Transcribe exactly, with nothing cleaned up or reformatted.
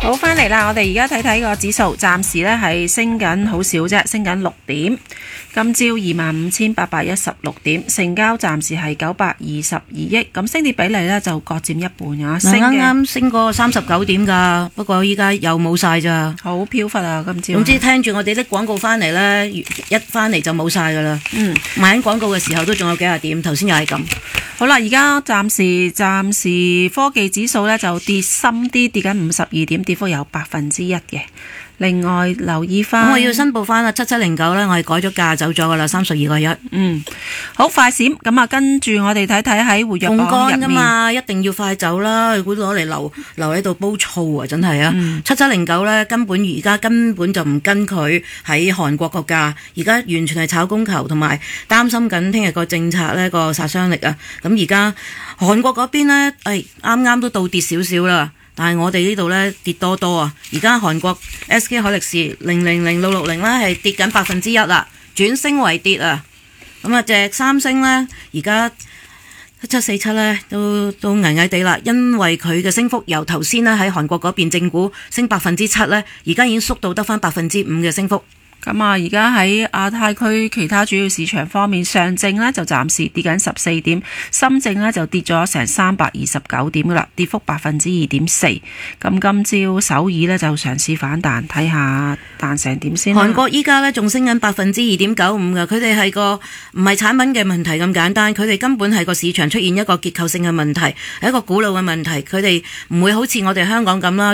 好，翻嚟啦！我哋而家睇睇個指數，暫時咧係升緊，好少啫，升緊六點。今朝二萬五千八百一十六點，成交暫時係九百二十二億。咁升跌比例咧就各佔一半啊。升啱啱升過三十九點㗎，不過依家又冇晒咋。 好飄忽啊！今朝。 總之聽住我哋啲廣告翻嚟咧，一翻嚟就冇晒㗎啦。 嗯， 買緊廣告嘅時候都仲有幾廿點，頭先又係咁。 好啦，而家暫時暫時科技指數咧就跌深啲，跌緊五十二點，跌幅有百分之一嘅。另外留意翻， 我要申報翻啦，七七零九咧，我係改咗價走咗噶啦，三十二個一。 嗯，好快閃咁啊！跟住我哋睇睇喺活躍榜入面， 嘛，一定要快走啦！如果攞嚟留留喺度煲醋啊，真係啊！七七零九咧，根本而家根本就唔跟佢喺韓國個價，而家完全係炒供求，同埋擔心緊聽日個政策呢個殺傷力啊！咁而家韓國嗰邊呢，誒啱啱都倒跌少少啦。但係我哋呢度呢，跌多多啊！而家韓國 S K 海力士零零零六六零呢係跌緊百分之一啦，轉升為跌啊！咁啊隻三星呢，而家七七四七呢都都危危地啦，因為佢嘅升幅由頭先呢喺韓國嗰邊正股升百分之七呢，而家已經縮到得返百分之五嘅升幅。 咁啊，而家喺亞太區其他主要市場方面，上證呢就暫時跌緊十四點，深證呢就跌咗成三百二十九點噶啦，跌幅百分之二點四。咁今朝首爾呢就嘗試反彈，睇下彈成點先啦。 韓國依家呢仲升緊百分之二點九五噶，佢哋係個唔係產品嘅問題咁簡單，佢哋根本係個市場出現一個結構性嘅問題，係一個古老嘅問題，佢哋唔會好似我哋香港咁啦。